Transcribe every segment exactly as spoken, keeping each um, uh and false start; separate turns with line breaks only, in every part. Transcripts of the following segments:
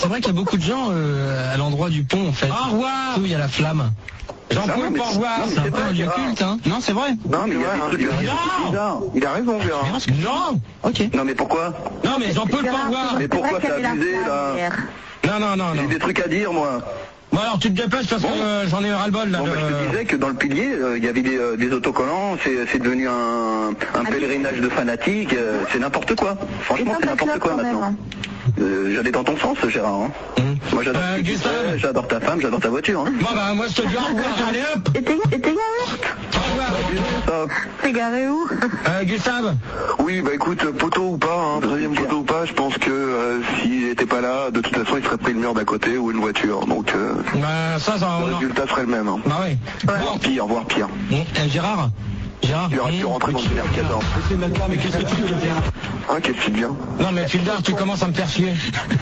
C'est vrai qu'il y a beaucoup de gens euh, à l'endroit du pont en fait.
Au revoir.
Où il y a la flamme.
Jean-Paul, au revoir.
C'est un peu un lieu culte, hein. Non, c'est vrai.
Non, mais il y a des trucs bizarres. Il a raison, Gérard.
Non.
Ok.
Non, mais pourquoi?
Non, mais Jean-Paul, au revoir.
Mais pourquoi c'est abusé, là?
Non, non, non, non.
J'ai des trucs à dire, moi.
Bon, alors tu te dépêches parce que euh, j'en ai ras-le-bol là.
Bon,
de...
bah, je te disais que dans le pilier, euh, il y avait des, euh, des autocollants, c'est c'est devenu un, un pèlerinage de fanatiques, euh, c'est n'importe quoi. Franchement, c'est n'importe quoi maintenant. Euh, J'allais dans ton sens, Gérard. Hein. Mmh. Moi, j'adore
Euh,
ce que tu
Gustave.
fais, j'adore ta femme, j'adore ta voiture. Hein.
Bon, bah, moi je te dis au revoir. Allez hop.
Et t'es et t'es garé?
Au revoir.
Ça.
T'es garé où?
Euh, Gustave.
Oui, bah écoute, poteau ou pas, hein, deuxième poteau ou pas, je pense que euh, s'il était pas là, de toute façon, il serait pris le mur d'à côté ou une voiture. Donc, euh,
Bah, ça, ça.
le
on en-
résultat serait le même. Hein.
Bah oui.
Voire pire, voire pire.
Bon, euh, Gérard. Gérard.
Il aurait pu rentrer dans le R quatorze.
Mais qu'est-ce que tu veux dire?
Hein, qu'est-ce que tu deviens?
Non, mais Fildar, tu commences à me faire chier.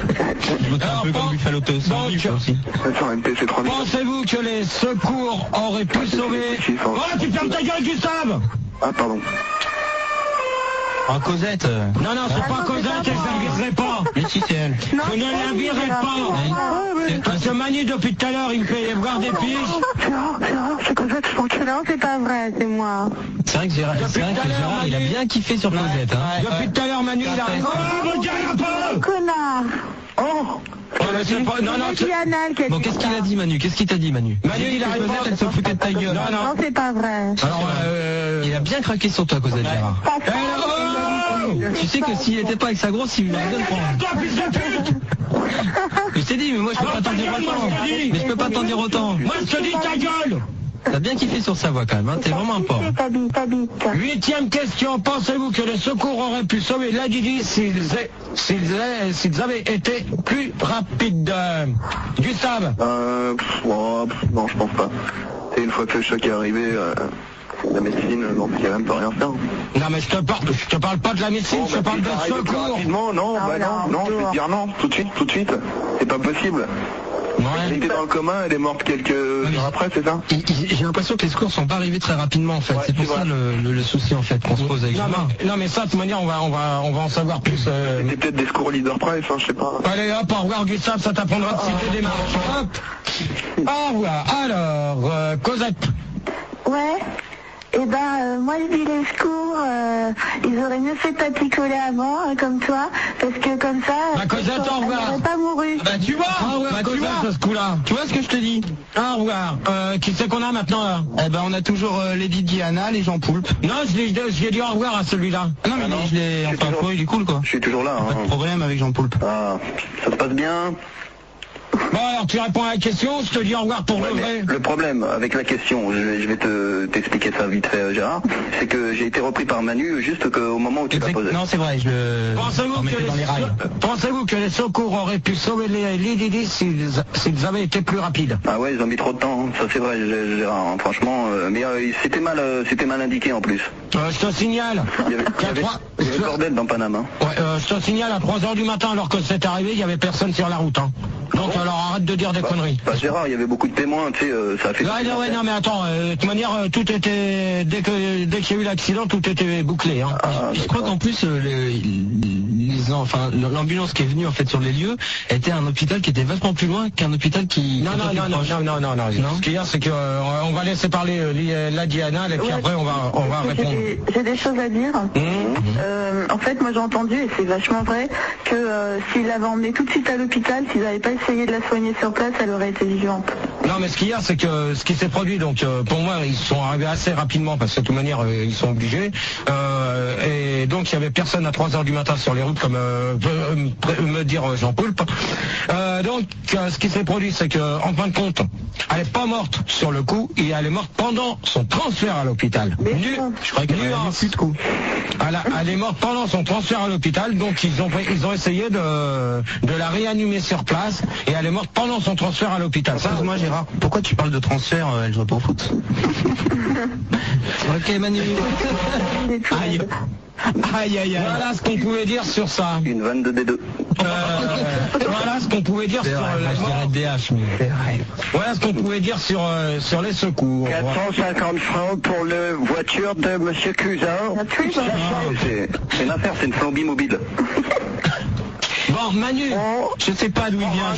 Un peu comme Buffalo Toast.
Donc,
C'est un M P C trois mille.
pensez-vous que les secours auraient pu sauver... Voilà, tu fermes ta gueule, Gustave.
Ah, pardon.
Ah, Cosette. euh.
Non, non, c'est pas Cosette, je ne l'inviterai pas.
Mais si, c'est elle.
Non,
Je ne l'inviterai pas. Parce que Manu, depuis tout à l'heure, il me fait voir des piges.
Gérard, Gérard, c'est Cosette, je pense que non, c'est pas vrai, c'est moi.
C'est vrai que Gérard, c'est vrai que Gérard, il a bien kiffé sur Cosette. Hein.
Depuis tout à l'heure, Manu, il a... Oh, me dis rien pas.
Connard.
Oh. Oh, mais c'est pas... Non, non,
C'est
c'est...
Dianal qui a
Bon,
dit
qu'est-ce
ça.
qu'il a dit, Manu? Qu'est-ce qu'il t'a dit, Manu?
Manu, il a
Cosette,
répondu.
elle se foutait de ta gueule.
Non, non.
Non, c'est pas vrai.
Alors, euh...
Il a bien craqué sur toi, Cosette, Gérard.
Eh, oh.
Tu sais que s'il était pas avec sa grosse, il lui aurait donné le
Toi, fils de pute.
Je t'ai dit, mais moi je peux pas t'en dire autant. Mais je peux pas t'en dire autant.
Moi, je te dis ta gueule.
T'as bien kiffé sur sa voix quand même, hein. T'es vraiment un porc.
T'habites, t'habites.
Huitième question. Pensez-vous que les secours auraient pu sauver la Didi s'ils aient- s'ils aient- s'ils avaient été plus rapides? Gustave.
Euh, pff, oh, pff, non, je pense pas. Et une fois que le choc est arrivé, euh, la médecine, dans ce cas-là, ne peut rien faire.
Non, mais je te parle, je te parle pas de la médecine, je te parle de secours.
Rapidement, non,
Ah,
bah
non,
non, non, je vais te dire non, tout de suite, tout de suite. C'est pas possible. Elle
Ouais.
était dans le coma, elle est morte quelques heures après, c'est ça?
Il- il- J'ai l'impression que les secours sont pas arrivés très rapidement en fait.
Ouais,
C'est pour
c'est
ça
vrai.
le, le- le souci en fait qu'on se pose avec
Non,
Gérard.
mais, non, mais ça, de toute manière, on va, on va, on va en savoir plus. euh.
C'était peut-être des secours leader price, hein, je sais pas.
Allez, hop, au revoir, Gustave, ça t'apprendra de citer des marches. Hop. Au revoir. Alors, euh, Cosette.
Ouais. Eh ben, euh, moi je dis les secours, euh, ils auraient mieux fait de pas picoler avant, hein, comme toi, parce que comme ça,
Bah, Cosette,
elle
au revoir.
n'aurait pas mouru.
Bah, tu vois, au revoir,
bah, tu
Cosette,
vois.
à ce coup-là.
Tu vois ce que je te dis?
Au revoir. Euh, qui c'est qu'on a maintenant, là?
Eh ben on a toujours euh, Lady Diana, les Jean Poulpe.
Non, je l'ai, je l'ai dit au revoir à celui-là.
Ah non mais
Ah non,
je l'ai.
je suis
Enfin
toujours-
quoi, il est cool quoi.
Je suis toujours là.
Pas de
Hein.
problème avec Jean Poulpe.
Ah, ça se passe bien.
Bon, alors, tu réponds à la question, je te dis au revoir pour
Ouais,
le
mais
vrai.
le problème avec la question, je vais, je vais te t'expliquer ça vite fait, Gérard, c'est que j'ai été repris par Manu juste qu'au moment où tu l'as
Exact-
posé.
Non c'est vrai, je le.
Pensez-vous
on
que,
mettait
les,
dans les rails.
pensez-vous que les secours auraient pu sauver les Lididi s'ils, s'ils avaient été plus rapides?
Ah ouais, ils ont mis trop de temps, hein. Ça c'est vrai, Gé- Gérard, hein, franchement. euh, mais euh, c'était mal, euh, c'était mal indiqué en plus.
Euh, je te signale.
Il y avait, il y
qu'à
avait-
trois-
il y avait le bordel dans Panama. Hein.
Ouais, euh, je te signale à trois heures du matin, alors que c'est arrivé, il y avait personne sur la route. Hein. Donc alors arrête de dire des conneries.
Bah Gérard, il y avait beaucoup de témoins, tu sais, euh, ça a fait...
Ouais, non, ouais, non, mais attends, euh, de toute manière, euh, tout était, dès que, dès qu'il y a eu l'accident, tout était bouclé, hein.
Ah,
Puis je crois qu'en plus, euh, les, les- enfin, l'ambulance qui est venue en fait sur les lieux était un hôpital qui était vachement plus loin qu'un hôpital qui.
Non,
qui
non,
était
non,
plus
non,
proche.
non, non, non, non.
Non.
Ce qu'il y a, c'est que, euh, on va laisser parler euh, li- la Diana, et puis
Ouais.
après, on va, on va
J'ai
répondre.
des- J'ai des choses à dire.
Mmh.
Euh, en fait, moi j'ai entendu, et c'est vachement vrai, que euh, s'ils l'avaient emmenée tout de suite à l'hôpital, s'ils n'avaient pas essayé de la soigner sur place, elle aurait été vivante.
Non, mais ce qu'il y a, c'est que ce qui s'est produit, donc euh, pour moi, ils sont arrivés assez rapidement parce que de toute manière, euh, ils sont obligés. Euh, et donc, il y avait personne à trois heures du matin sur les routes, comme euh, veut euh, me- me dire euh, Jean Poulpe. Euh, donc, euh, ce qui s'est produit, c'est que en fin de compte, elle n'est pas morte sur le coup, et elle est morte pendant son transfert à l'hôpital.
Mais
Nu-
non.
je crois qu'elle
Nuance. Plus de coup.
Elle, a- elle est morte pendant son transfert à l'hôpital, donc ils ont, ils ont essayé de, de la réanimer sur place, et elle est morte pendant son transfert à l'hôpital. Ça,
Excuse-moi Gérard, pourquoi tu parles de transfert? euh, Elle joue pas au foot. Ok Manu.
C'est tout.
Aïe. Aïe, aïe, aïe. Voilà ce qu'on pouvait dire sur ça.
Une vanne de D deux.
Euh, voilà ce qu'on pouvait dire
C'est
sur
vrai,
la
moi, je dirais
mort.
D H, mais.
Voilà ce qu'on pouvait dire sur, euh, sur les secours.
quatre cent cinquante francs pour la voiture de Monsieur Cousin.
Absolument.
C'est c'est une affaire, c'est une flambie mobile.
Bon, Manu, je sais pas d'où il vient.